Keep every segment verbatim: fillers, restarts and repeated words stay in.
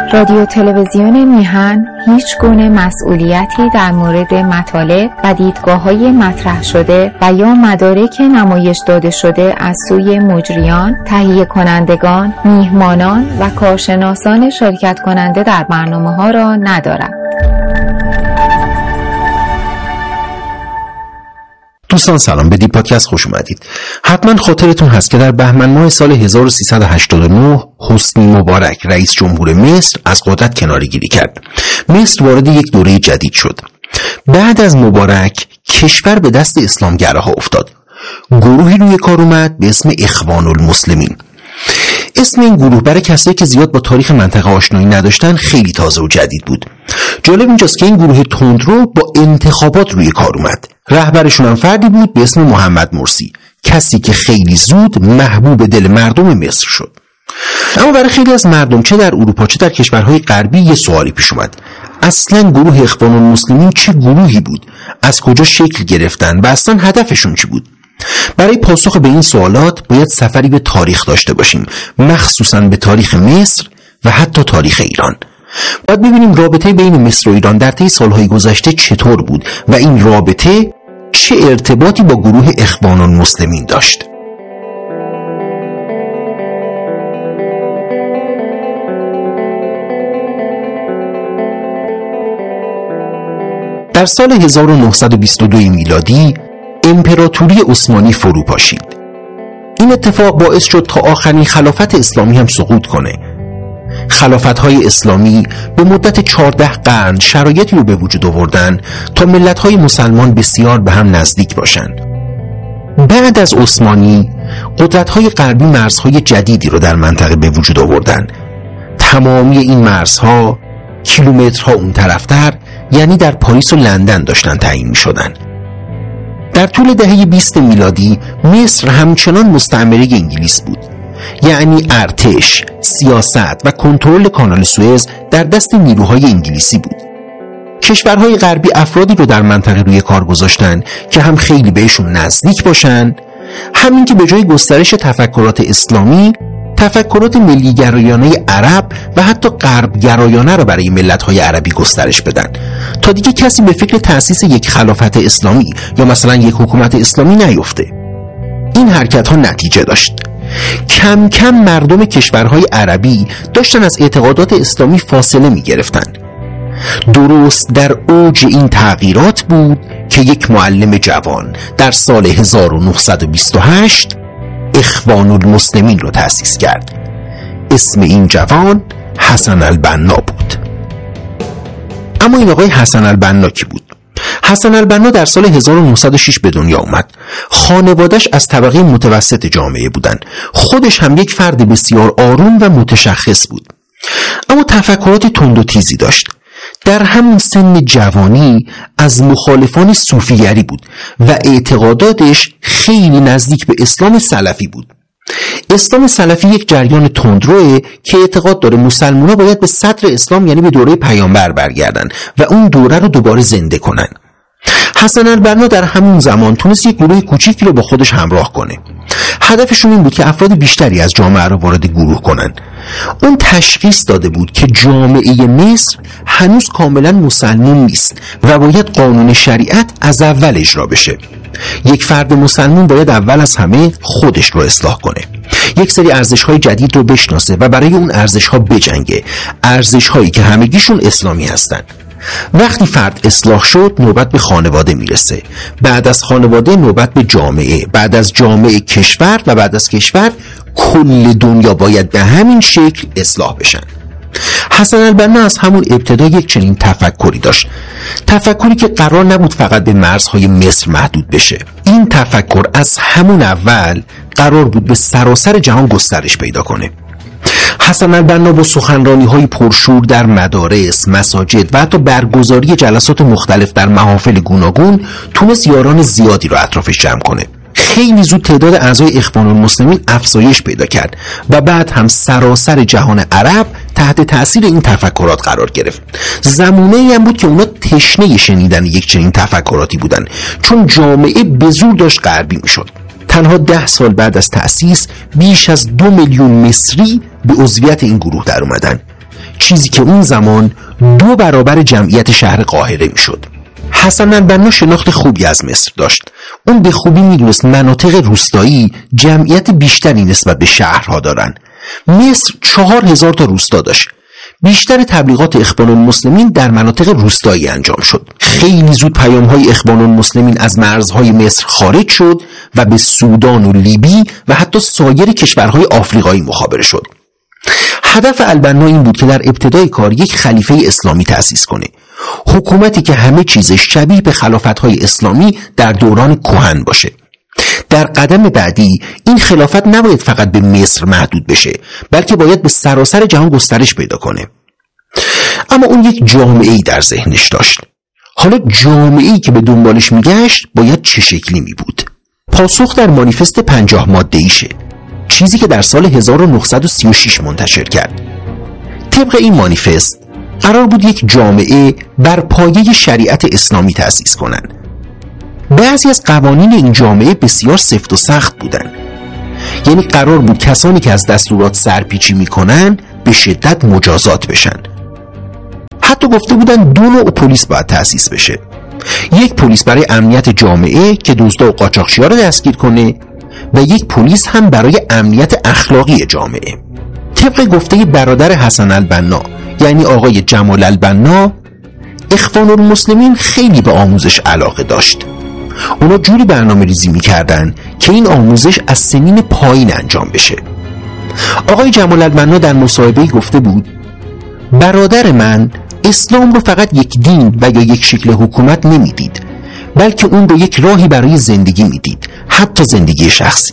رادیو تلویزیون میهن هیچ گونه مسئولیتی در مورد مطالب و دیدگاه‌های مطرح شده و یا مدارک نمایش داده شده از سوی مجریان، تهیه کنندگان، میهمانان و کارشناسان شرکت کننده در برنامه‌ها را ندارد. دوستان سلام، به دی پادکست خوش اومدید. حتما خاطرتون هست که در بهمن ماه سال هزار و سیصد و هشتاد و نه حسنی مبارک رئیس جمهور مصر از قدرت کناره‌گیری کرد. مصر وارد یک دوره جدید شد. بعد از مبارک کشور به دست اسلامگراها افتاد. گروهی روی کار اومد به اسم اخوان المسلمین. اسم این گروه برای کسایی که زیاد با تاریخ منطقه آشنایی نداشتن خیلی تازه و جدید بود. جالب اینجاست که این گروه تندرو با انتخابات روی کار اومد. رهبرشون هم فردی بود به اسم محمد مرسی، کسی که خیلی زود محبوب دل مردم مصر شد. اما برای خیلی از مردم چه در اروپا چه در کشورهای غربی یه سوالی پیش اومد: اصلا گروه اخوان المسلمین چه گروهی بود؟ از کجا شکل گرفتن و اصلا هدفشون چی بود؟ برای پاسخ به این سوالات باید سفری به تاریخ داشته باشیم، مخصوصا به تاریخ مصر و حتی تاریخ ایران. باید ببینیم رابطه بین مصر و ایران در طی سالهای گذشته چطور بود و این رابطه چه ارتباطی با گروه اخوان المسلمین داشت. در سال هزار و نهصد و بیست و دو میلادی امپراتوری عثمانی فرو پاشید. این اتفاق باعث شد تا آخرین خلافت اسلامی هم سقوط کنه. خلافت‌های اسلامی به مدت چهارده قرن شرایطی رو به وجود آوردن تا ملت‌های مسلمان بسیار به هم نزدیک باشند. بعد از عثمانی قدرت‌های غربی مرزهای جدیدی رو در منطقه به وجود آوردن. تمامی این مرزها کیلومترها اون طرفتر، یعنی در پاریس و لندن داشتن تعیین می‌شدن. در طول دهه بیست میلادی مصر همچنان مستعمره انگلیس بود. یعنی ارتش، سیاست و کنترل کانال سوئز در دست نیروهای انگلیسی بود. کشورهای غربی افرادی رو در منطقه روی کار گذاشتن که هم خیلی بهشون نزدیک باشن، همین که به جای گسترش تفکرات اسلامی، تفکرات ملی گرایانه عرب و حتی غرب گرایانه رو برای ملت‌های عربی گسترش بدن تا دیگه کسی به فکر تأسیس یک خلافت اسلامی یا مثلا یک حکومت اسلامی نیفته. این حرکت‌ها نتیجه داشت. کم کم مردم کشورهای عربی داشتن از اعتقادات اسلامی فاصله می گرفتن. درست در اوج این تغییرات بود که یک معلم جوان در سال هزار و نهصد و بیست و هشت اخوان المسلمین رو تأسیس کرد. اسم این جوان حسن البنا بود. اما این آقای حسن البنا کی بود؟ حسن البنا در سال هزار و نهصد و شش به دنیا اومد. خانوادش از طبقه متوسط جامعه بودن. خودش هم یک فرد بسیار آروم و متشخص بود. اما تفکراتی تند و تیزی داشت. در همون سن جوانی از مخالفان صوفیگری بود و اعتقاداتش خیلی نزدیک به اسلام سلفی بود. اسلام سلفی یک جریان تندروه که اعتقاد داره مسلمان‌ها باید به صدر اسلام یعنی به دوره پیامبر برگردن و اون دوره رو دوباره زنده کنن. حسن البنا در همون زمان تونست یک گروه کوچیکی رو با خودش همراه کنه. هدفشون این بود که افراد بیشتری از جامعه رو وارد گروه کنن. اون تشخیص داده بود که جامعه مصر هنوز کاملا مسلمان نیست و باید قانون شریعت از اول اجرا بشه. یک فرد مسلمان باید اول از همه خودش رو اصلاح کنه، یک سری ارزش‌های جدید رو بشناسه و برای اون ارزش‌ها بجنگه، ارزش‌هایی که همگیشون اسلامی هستن. وقتی فرد اصلاح شد نوبت به خانواده میرسه، بعد از خانواده نوبت به جامعه، بعد از جامعه کشور و بعد از کشور کل دنیا باید به همین شکل اصلاح بشن. حسن البنا از همون ابتدا یک چنین تفکری داشت، تفکری که قرار نبود فقط به مرزهای مصر محدود بشه. این تفکر از همون اول قرار بود به سراسر جهان گسترش پیدا کنه. حسن البنا با سخنرانی‌های پرشور در مدارس، مساجد و حتی برگزاری جلسات مختلف در محافل گوناگون تونست یاران زیادی رو اطرافش جمع کنه. خیلی زود تعداد اعضای اخوان المسلمین افزایش پیدا کرد و بعد هم سراسر جهان عرب تحت تأثیر این تفکرات قرار گرفت. زمانه‌ای هم بود که اونا تشنه شنیدن یک چنین تفکراتی بودن، چون جامعه به زور داشت غربی میشد. تنها ده سال بعد از تأسیس بیش از دو میلیون مصری به عضویت این گروه در اومدن. چیزی که اون زمان دو برابر جمعیت شهر قاهره میشد. حسن البنا شناخت خوبی از مصر داشت. اون به خوبی میدونست مناطق روستایی جمعیت بیشتری نسبت به شهرها دارن. مصر چهار هزار تا روستا داشت. بیشتر تبلیغات اخوان المسلمین در مناطق روستایی انجام شد. خیلی زود پیام‌های اخوان المسلمین از مرزهای مصر خارج شد و به سودان و لیبی و حتی سایر کشورهای آفریقایی مخابره شد. هدف البنا این بود که در ابتدای کار یک خلیفه اسلامی تأسیس کنه، حکومتی که همه چیزش شبیه به خلافت‌های اسلامی در دوران کهن باشه. در قدم بعدی این خلافت نباید فقط به مصر محدود بشه، بلکه باید به سراسر جهان گسترش پیدا کنه. اما اون یک جامعه‌ای در ذهنش داشت. حالا جامعه‌ای که به دنبالش میگشت باید چه شکلی می بود؟ پاسخ در مانیفست پنجاه ماده‌ایشه، چیزی که در سال هزار و نهصد و سی و شش منتشر کرد. طبق این مانیفست قرار بود یک جامعه بر پایه شریعت اسلامی تأسیس کنند. بعضی از قوانین این جامعه بسیار سفت و سخت بودند. یعنی قرار بود کسانی که از دستورات سرپیچی میکنن به شدت مجازات بشن. حتی گفته بودن دو نوع پلیس باید تأسیس بشه. یک پلیس برای امنیت جامعه که دزدا و قاچاقچی‌ها رو دستگیر کنه و یک پلیس هم برای امنیت اخلاقی جامعه. طبق گفته برادر حسن البنا یعنی آقای جمال البنا، اخوان المسلمین خیلی به آموزش علاقه داشت. اونا جوری برنامه ریزی میکردن که این آموزش از سنین پایین انجام بشه. آقای جمال البنا در مصاحبه‌ای گفته بود برادر من اسلام رو فقط یک دین و یا یک شکل حکومت نمیدید، بلکه اون رو یک راهی برای زندگی میدید، حتی زندگی شخصی.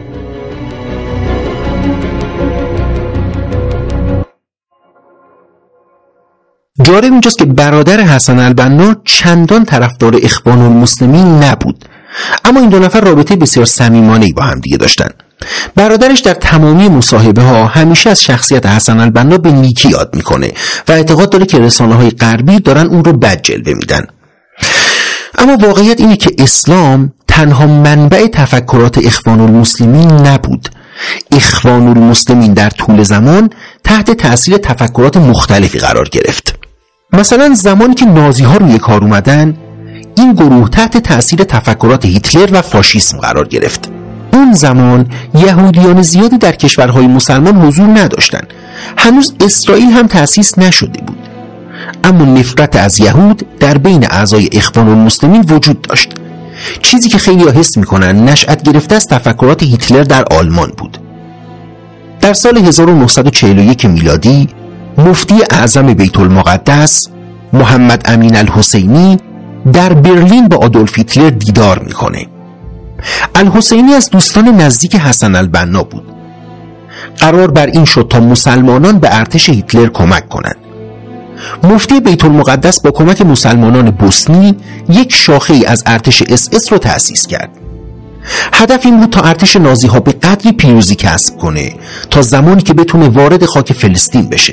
جالب اینجاست که برادر حسن البنا چندان طرفدار اخوان المسلمین نبود، اما این دو نفر رابطه بسیار صمیمانه‌ای با هم دیگه داشتن. برادرش در تمامی مصاحبه ها همیشه از شخصیت حسن البنا به نیکی یاد میکنه و اعتقاد داره که رسانه‌های غربی دارن اون رو بد جلوه میدن. اما واقعیت اینه که اسلام تنها منبع تفکرات اخوان المسلمین نبود. اخوان المسلمین در طول زمان تحت تأثیر تفکرات مختلفی قرار گرفت. مثلا زمانی که نازی ها روی کار اومدن، این گروه تحت تأثیر تفکرات هیتلر و فاشیسم قرار گرفت. اون زمان یهودیان زیادی در کشورهای مسلمان حضور نداشتن. هنوز اسرائیل هم تأسیس نشده بود. اما نفرت از یهود در بین اعضای اخوان المسلمین وجود داشت. چیزی که خیلی ها حس میکنن نشأت گرفته از تفکرات هیتلر در آلمان بود. در سال هزار و نهصد و چهل و یک میلادی مفتی اعظم بیت المقدس محمد امین الحسینی در برلین با آدولف هیتلر دیدار میکنه. الحسینی از دوستان نزدیک حسن البنا بود. قرار بر این شد تا مسلمانان به ارتش هیتلر کمک کنند. مفتی بیت المقدس با کمک مسلمانان بوسنی یک شاخه ای از ارتش اس اس رو تأسیس کرد. هدف این بود تا ارتش نازی ها به قدری پیروزی کسب کنه تا زمانی که بتونه وارد خاک فلسطین بشه.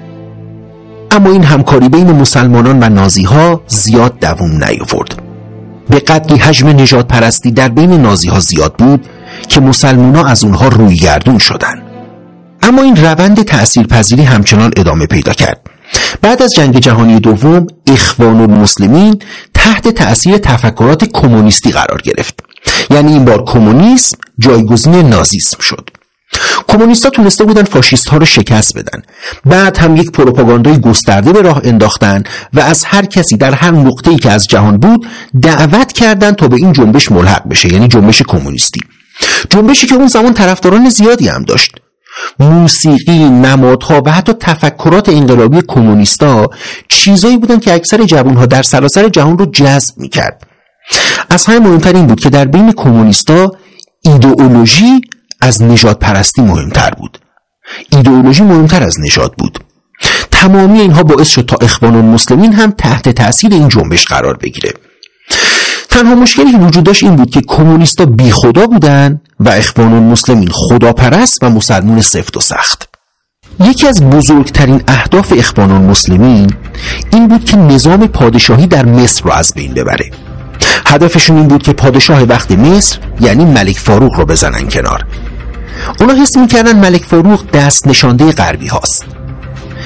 اما این همکاری بین مسلمانان و نازی ها زیاد دوام نیاورد. به قدری حجم نژاد پرستی در بین نازی ها زیاد بود که مسلمان ها از اونها روی گردون شدن. اما این روند تأثیرپذیری همچنان ادامه پیدا کرد. بعد از جنگ جهانی دوم اخوان المسلمین تحت تأثیر تفکرات کمونیستی قرار گرفت. یعنی این بار کمونیسم جایگزین نازیسم شد. کمونیست‌ها تونسته بودن فاشیست‌ها رو شکست بدن. بعد هم یک پروپاگاندای گسترده به راه انداختن و از هر کسی در هر نقطه‌ای که از جهان بود دعوت کردن تا به این جنبش ملحق بشه، یعنی جنبش کمونیستی. جنبشی که اون زمان طرفداران زیادی هم داشت. موسیقی، نمادها و حتی تفکرات انقلابی کمونیست‌ها چیزایی بودن که اکثر جوان‌ها در سراسر جهان رو جذب می‌کرد. از همه مهمتر این بود که در بین کمونیست‌ها ایدئولوژی از نژاد پرستی مهمتر بود. ایدئولوژی مهمتر از نژاد بود. تمامی اینها باعث شد تا اخوان المسلمین هم تحت تأثیر این جنبش قرار بگیره. تنها مشکلی که وجود داشت این بود که کمونیستا بی خدا بودن و اخوان المسلمین خداپرست و مسلمان سفت و سخت. یکی از بزرگترین اهداف اخوان المسلمین این بود که نظام پادشاهی در مصر رو از بین ببره. هدفشون این بود که پادشاه وقت مصر یعنی ملک فاروق رو بزنن کنار. اونا حس می‌کردن ملک فاروق دست نشانده غربی هاست.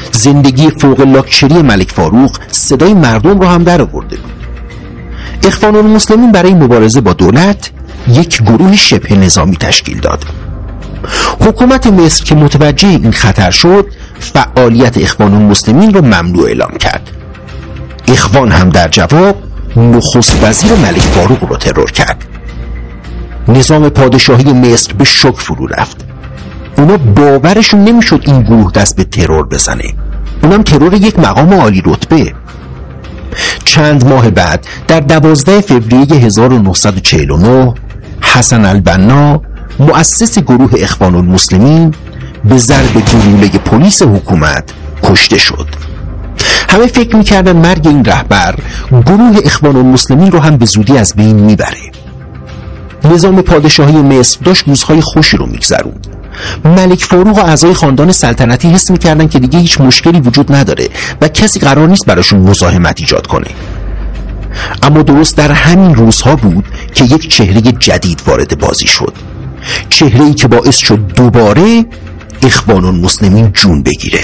زندگی فوق لاکچری ملک فاروق صدای مردم رو هم در آورده بود. اخوان المسلمین برای مبارزه با دولت یک گروه شبه نظامی تشکیل داد. حکومت مصر که متوجه این خطر شد، فعالیت اخوان المسلمین رو ممنوع اعلام کرد. اخوان هم در جواب نخست وزیر ملک فاروق رو ترور کرد. نظام پادشاهی مصر به شوک فرو رفت. اونا باورشون نمیشد این گروه دست به ترور بزنه، اونم ترور یک مقام عالی رتبه. چند ماه بعد در دوازده فوریه هزار و نهصد و چهل و نه حسن البنا مؤسس گروه اخوان المسلمین به ضرب گلوله پلیس حکومت کشته شد. همه فکر میکردن مرگ این رهبر گروه اخوان المسلمین رو هم به زودی از بین میبره. نظام پادشاهی مصر داشت روزهای خوشی رو میگذروند. ملک فاروق و اعضای خاندان سلطنتی حس میکردن که دیگه هیچ مشکلی وجود نداره و کسی قرار نیست براشون مزاحمت ایجاد کنه. اما درست در همین روزها بود که یک چهره جدید وارد بازی شد، چهره‌ای که باعث شد دوباره اخوان المسلمین جون بگیره.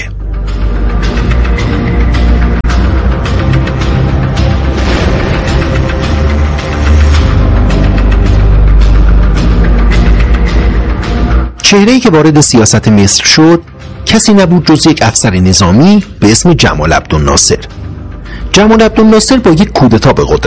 چهره‌ای که وارد سیاست مصر شد کسی نبود جز یک افسر نظامی به اسم جمال عبدالناصر. جمال عبدالناصر با یک کودتا به قدرت